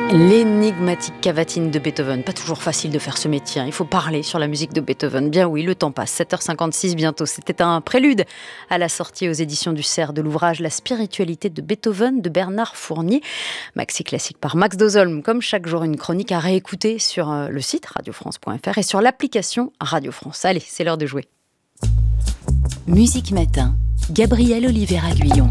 L'énigmatique cavatine de Beethoven. Pas toujours facile de faire ce métier. Il faut parler sur la musique de Beethoven. Bien oui, le temps passe. 7h56 bientôt. C'était un prélude à la sortie aux éditions du Cerf de l'ouvrage La spiritualité de Beethoven de Bernard Fournier. Maxi classique par Max Dozolm. Comme chaque jour, une chronique à réécouter sur le site radiofrance.fr et sur l'application Radio France. Allez, c'est l'heure de jouer. Musique Matin. Gabriel Oliveira-Guyon.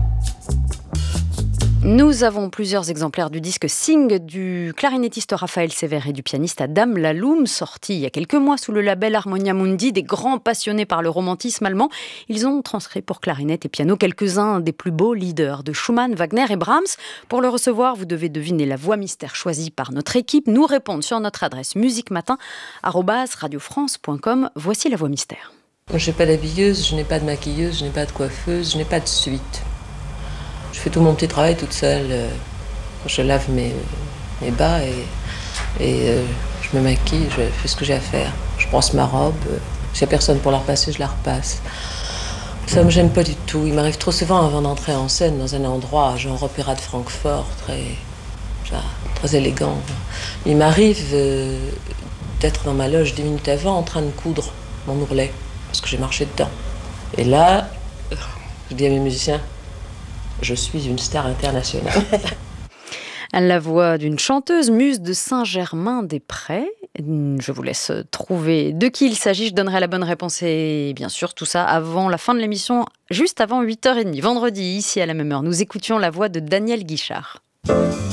Nous avons plusieurs exemplaires du disque Sing du clarinettiste Raphaël Sever et du pianiste Adam Laloum, sorti il y a quelques mois sous le label Harmonia Mundi. Des grands passionnés par le romantisme allemand, ils ont transcrit pour clarinette et piano quelques-uns des plus beaux leaders de Schumann, Wagner et Brahms. Pour le recevoir, vous devez deviner la voix mystère choisie par notre équipe, nous répondre sur notre adresse musiquematin@radiofrance.com. Voici la voix mystère. Je n'ai pas d'habilleuse, je n'ai pas de maquilleuse, je n'ai pas de coiffeuse, je n'ai pas de suite. Je fais tout mon petit travail toute seule. Je lave mes bas et je me maquille, je fais ce que j'ai à faire. Je brosse ma robe. S'il n'y a personne pour la repasser, je la repasse. Ça ne me gêne pas du tout. Il m'arrive trop souvent avant d'entrer en scène dans un endroit, genre Opéra de Francfort, très élégant. Il m'arrive d'être dans ma loge 10 minutes avant en train de coudre mon ourlet, parce que j'ai marché dedans. Et là, je dis à mes musiciens, je suis une star internationale. La voix d'une chanteuse muse de Saint-Germain-des-Prés. Je vous laisse trouver de qui il s'agit. Je donnerai la bonne réponse et bien sûr tout ça avant la fin de l'émission, juste avant 8h30. Vendredi, ici à la même heure, nous écoutions la voix de Daniel Guichard.